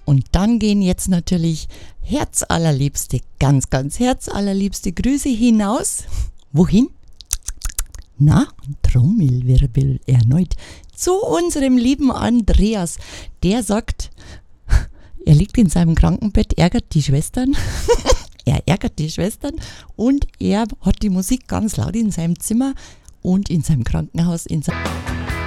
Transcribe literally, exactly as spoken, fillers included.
Und dann gehen jetzt natürlich herzallerliebste, ganz, ganz herzallerliebste Grüße hinaus. Wohin? Na, Trommelwirbel erneut. Zu unserem lieben Andreas. Der sagt, er liegt in seinem Krankenbett, ärgert die Schwestern. Er ärgert die Schwestern und er hat die Musik ganz laut in seinem Zimmer und in seinem Krankenhaus. In seinem